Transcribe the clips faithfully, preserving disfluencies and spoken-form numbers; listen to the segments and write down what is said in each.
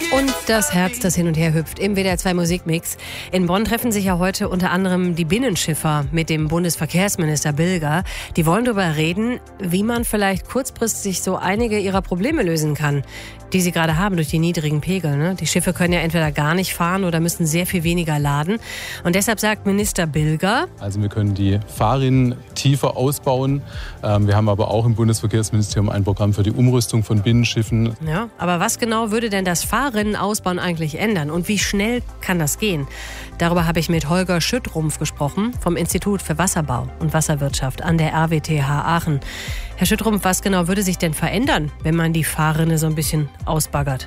Und das Herz, das hin und her hüpft im W D R zwei Musikmix. In Bonn treffen sich ja heute unter anderem die Binnenschiffer mit dem Bundesverkehrsminister Bilger. Die wollen darüber reden, wie man vielleicht kurzfristig so einige ihrer Probleme lösen kann, die sie gerade haben durch die niedrigen Pegel. Ne? Die Schiffe können ja entweder gar nicht fahren oder müssen sehr viel weniger laden. Und deshalb sagt Minister Bilger: Also wir können die Fahrrinnen tiefer ausbauen. Ähm, wir haben aber auch im Bundesverkehrsministerium ein Programm für die Umrüstung von Binnenschiffen. Ja, aber was genau würde denn das Fahrrinnenausbauen eigentlich ändern? Und wie schnell kann das gehen? Darüber habe ich mit Holger Schüttrumpf gesprochen vom Institut für Wasserbau und Wasserwirtschaft an der R W T H Aachen. Herr Schüttrumpf, was genau würde sich denn verändern, wenn man die Fahrrinne so ein bisschen ausbaggert?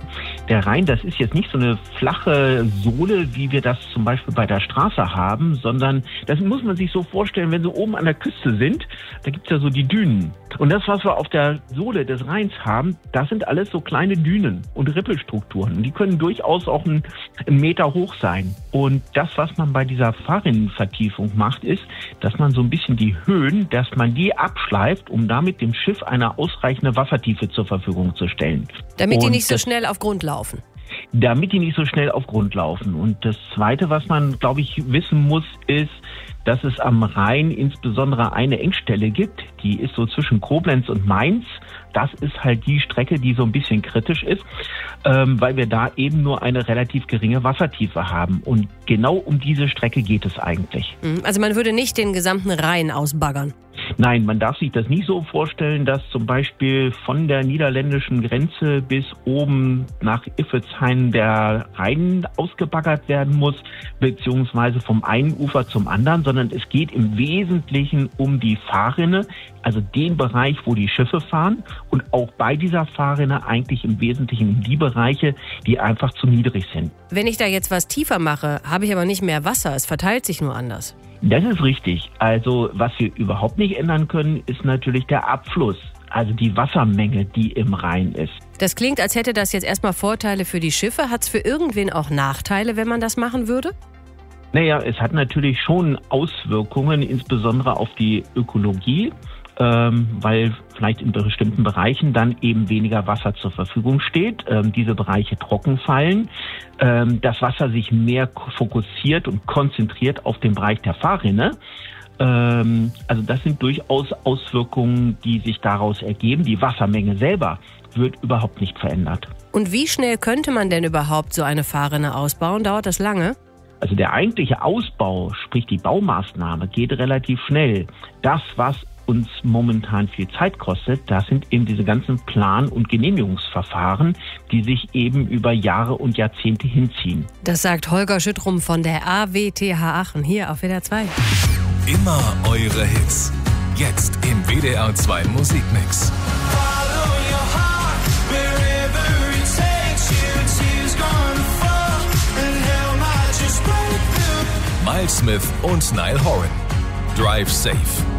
Der Rhein, das ist jetzt nicht so eine flache Sohle, wie wir das zum Beispiel bei der Straße haben, sondern das muss man sich so vorstellen, wenn Sie oben an der Küste sind, da gibt's ja so die Dünen. Und das, was wir auf der Sohle des Rheins haben, das sind alles so kleine Dünen und Rippelstrukturen. Und die können durchaus auch einen, einen Meter hoch sein. Und das, was man bei dieser Fahrrinnenvertiefung macht, ist, dass man so ein bisschen die Höhen, dass man die abschleift, um damit dem Schiff eine ausreichende Wassertiefe zur Verfügung zu stellen. Damit und die nicht so schnell auf Grund laufen. Damit die nicht so schnell auf Grund laufen. Und das Zweite, was man, glaube ich, wissen muss, ist, dass es am Rhein insbesondere eine Engstelle gibt. Die ist so zwischen Koblenz und Mainz. Das ist halt die Strecke, die so ein bisschen kritisch ist, ähm, weil wir da eben nur eine relativ geringe Wassertiefe haben. Und genau um diese Strecke geht es eigentlich. Also man würde nicht den gesamten Rhein ausbaggern? Nein, man darf sich das nicht so vorstellen, dass zum Beispiel von der niederländischen Grenze bis oben nach Iffezheim der Rhein ausgebaggert werden muss, beziehungsweise vom einen Ufer zum anderen, sondern es geht im Wesentlichen um die Fahrrinne, also den Bereich, wo die Schiffe fahren, und auch bei dieser Fahrrinne eigentlich im Wesentlichen um die Bereiche, die einfach zu niedrig sind. Wenn ich da jetzt was tiefer mache, habe ich aber nicht mehr Wasser, es verteilt sich nur anders. Das ist richtig. Also was wir überhaupt nicht ändern können, ist natürlich der Abfluss, also die Wassermenge, die im Rhein ist. Das klingt, als hätte das jetzt erstmal Vorteile für die Schiffe. Hat es für irgendwen auch Nachteile, wenn man das machen würde? Naja, es hat natürlich schon Auswirkungen, insbesondere auf die Ökologie, ähm, weil vielleicht in bestimmten Bereichen dann eben weniger Wasser zur Verfügung steht, ähm, diese Bereiche trocken fallen, ähm, das Wasser sich mehr fokussiert und konzentriert auf den Bereich der Fahrrinne. Ähm, also das sind durchaus Auswirkungen, die sich daraus ergeben. Die Wassermenge selber wird überhaupt nicht verändert. Und wie schnell könnte man denn überhaupt so eine Fahrrinne ausbauen? Dauert das lange? Also der eigentliche Ausbau, sprich die Baumaßnahme, geht relativ schnell. Das, was uns momentan viel Zeit kostet, das sind eben diese ganzen Plan- und Genehmigungsverfahren, die sich eben über Jahre und Jahrzehnte hinziehen. Das sagt Holger Schüttrumpf von der R W T H Aachen hier auf W D R zwei. Immer eure Hits. Jetzt im W D R zwei Musikmix. Miles Smith und Niall Horan. Drive Safe.